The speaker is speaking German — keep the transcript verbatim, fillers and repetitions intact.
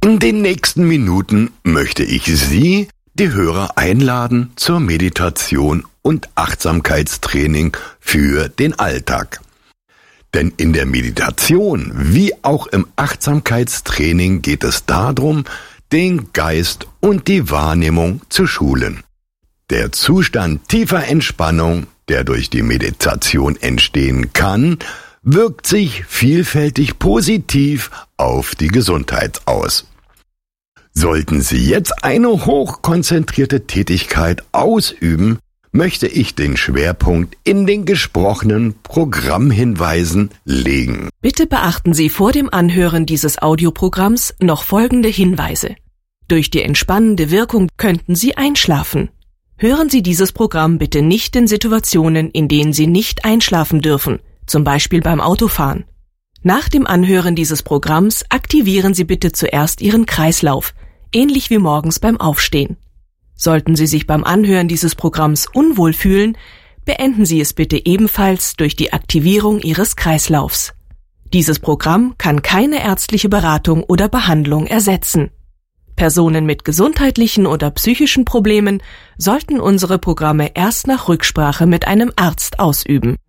In den nächsten Minuten möchte ich Sie, die Hörer, einladen zur Meditation und Achtsamkeitstraining für den Alltag. Denn in der Meditation wie auch im Achtsamkeitstraining geht es darum, den Geist und die Wahrnehmung zu schulen. Der Zustand tiefer Entspannung, der durch die Meditation entstehen kann, wirkt sich vielfältig positiv auf die Gesundheit aus. Sollten Sie jetzt eine hochkonzentrierte Tätigkeit ausüben, möchte ich den Schwerpunkt in den gesprochenen Programmhinweisen legen. Bitte beachten Sie vor dem Anhören dieses Audioprogramms noch folgende Hinweise. Durch die entspannende Wirkung könnten Sie einschlafen. Hören Sie dieses Programm bitte nicht in Situationen, in denen Sie nicht einschlafen dürfen, zum Beispiel beim Autofahren. Nach dem Anhören dieses Programms aktivieren Sie bitte zuerst Ihren Kreislauf, ähnlich wie morgens beim Aufstehen. Sollten Sie sich beim Anhören dieses Programms unwohl fühlen, beenden Sie es bitte ebenfalls durch die Aktivierung Ihres Kreislaufs. Dieses Programm kann keine ärztliche Beratung oder Behandlung ersetzen. Personen mit gesundheitlichen oder psychischen Problemen sollten unsere Programme erst nach Rücksprache mit einem Arzt ausüben.